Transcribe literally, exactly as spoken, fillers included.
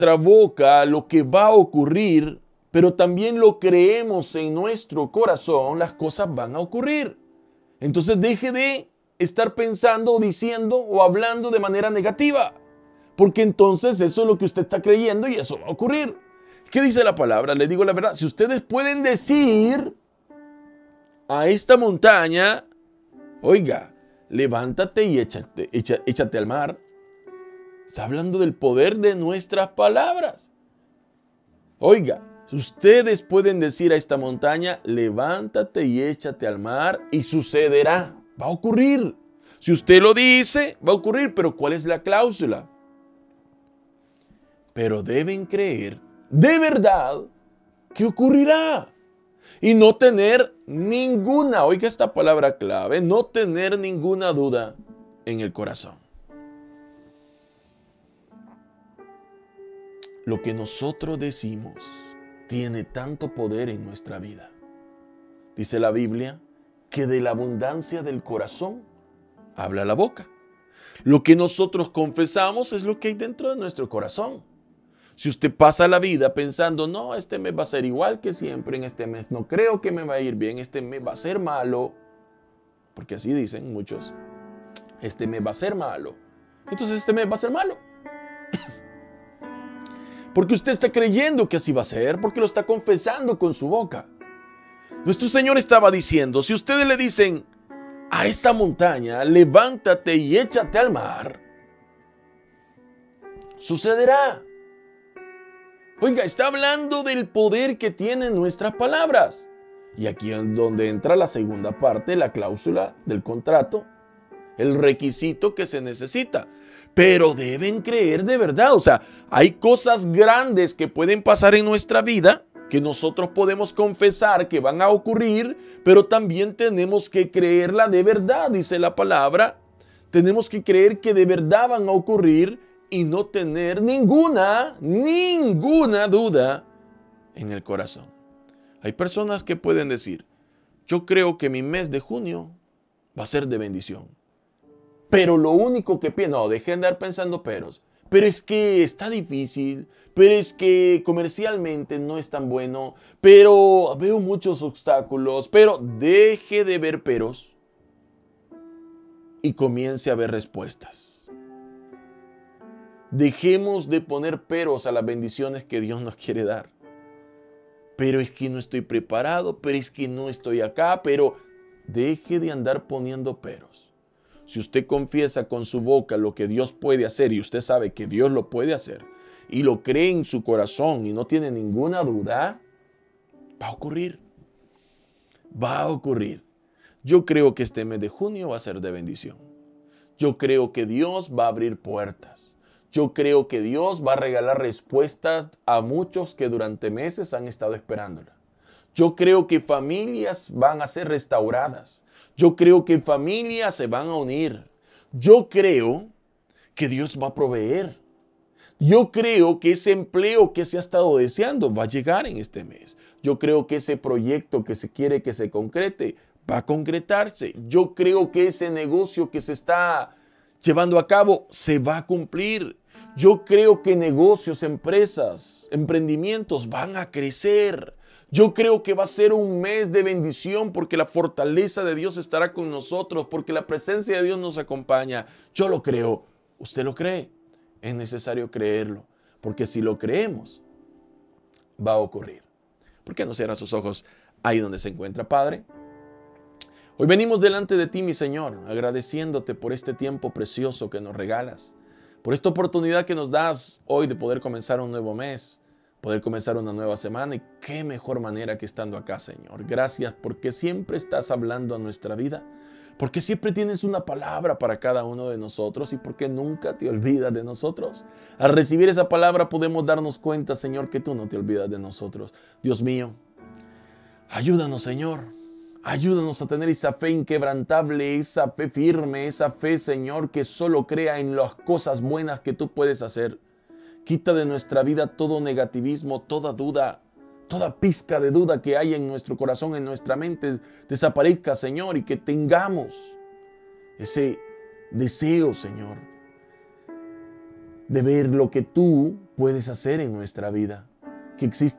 nuestra boca lo que va a ocurrir, pero también lo creemos en nuestro corazón, las cosas van a ocurrir. Entonces deje de estar pensando o diciendo o hablando de manera negativa, porque entonces eso es lo que usted está creyendo y eso va a ocurrir. ¿Qué dice la palabra? Le digo la verdad, si ustedes pueden decir a esta montaña, oiga, levántate y échate, échate, échate al mar. Está hablando del poder de nuestras palabras. Oiga, ustedes pueden decir a esta montaña, levántate y échate al mar y sucederá, va a ocurrir. Si usted lo dice, va a ocurrir, pero ¿cuál es la cláusula? Pero deben creer de verdad que ocurrirá y no tener ninguna, oiga esta palabra clave, no tener ninguna duda en el corazón. Lo que nosotros decimos tiene tanto poder en nuestra vida. Dice la Biblia que de la abundancia del corazón habla la boca. Lo que nosotros confesamos es lo que hay dentro de nuestro corazón. Si usted pasa la vida pensando, no, este mes va a ser igual que siempre, en este mes no creo que me va a ir bien, este mes va a ser malo, porque así dicen muchos, este mes va a ser malo, entonces este mes va a ser malo. Porque usted está creyendo que así va a ser, porque lo está confesando con su boca. Nuestro Señor estaba diciendo, si ustedes le dicen a esta montaña, levántate y échate al mar, sucederá. Oiga, está hablando del poder que tienen nuestras palabras. Y aquí es donde entra la segunda parte, la cláusula del contrato, el requisito que se necesita. Pero deben creer de verdad. O sea, hay cosas grandes que pueden pasar en nuestra vida que nosotros podemos confesar que van a ocurrir, pero también tenemos que creerla de verdad, dice la palabra. Tenemos que creer que de verdad van a ocurrir y no tener ninguna, ninguna duda en el corazón. Hay personas que pueden decir, yo creo que mi mes de junio va a ser de bendición. Pero lo único que pienso, no, dejen de andar pensando peros. Pero es que está difícil, pero es que comercialmente no es tan bueno, pero veo muchos obstáculos, pero deje de ver peros y comience a ver respuestas. Dejemos de poner peros a las bendiciones que Dios nos quiere dar. Pero es que no estoy preparado, pero es que no estoy acá, pero deje de andar poniendo peros. Si usted confiesa con su boca lo que Dios puede hacer y usted sabe que Dios lo puede hacer y lo cree en su corazón y no tiene ninguna duda, va a ocurrir. Va a ocurrir. Yo creo que este mes de junio va a ser de bendición. Yo creo que Dios va a abrir puertas. Yo creo que Dios va a regalar respuestas a muchos que durante meses han estado esperándola. Yo creo que familias van a ser restauradas. Yo creo que familias se van a unir. Yo creo que Dios va a proveer. Yo creo que ese empleo que se ha estado deseando va a llegar en este mes. Yo creo que ese proyecto que se quiere que se concrete va a concretarse. Yo creo que ese negocio que se está llevando a cabo se va a cumplir. Yo creo que negocios, empresas, emprendimientos van a crecer. Yo creo que va a ser un mes de bendición porque la fortaleza de Dios estará con nosotros, porque la presencia de Dios nos acompaña. Yo lo creo. ¿Usted lo cree? Es necesario creerlo, porque si lo creemos, va a ocurrir. ¿Por qué no cierra sus ojos ahí donde se encuentra, Padre? Hoy venimos delante de ti, mi Señor, agradeciéndote por este tiempo precioso que nos regalas, por esta oportunidad que nos das hoy de poder comenzar un nuevo mes, poder comenzar una nueva semana, y qué mejor manera que estando acá, Señor. Gracias porque siempre estás hablando a nuestra vida, porque siempre tienes una palabra para cada uno de nosotros y porque nunca te olvidas de nosotros. Al recibir esa palabra podemos darnos cuenta, Señor, que tú no te olvidas de nosotros. Dios mío, ayúdanos, Señor. Ayúdanos a tener esa fe inquebrantable, esa fe firme, esa fe, Señor, que solo crea en las cosas buenas que tú puedes hacer. Quita de nuestra vida todo negativismo, toda duda, toda pizca de duda que hay en nuestro corazón, en nuestra mente, desaparezca, Señor, y que tengamos ese deseo, Señor, de ver lo que tú puedes hacer en nuestra vida. Que existe